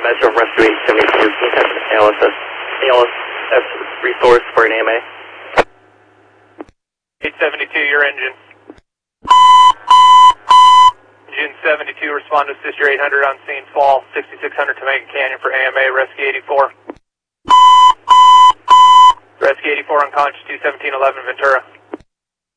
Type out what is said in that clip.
Metro Rescue 872, can you have an ALS resource for an AMA? 872, your engine. June 72, respond to assist your 800 on scene, fall 6600 Tomega Canyon for AMA, Rescue 84. Rescue 84 unconscious, 21711 Ventura.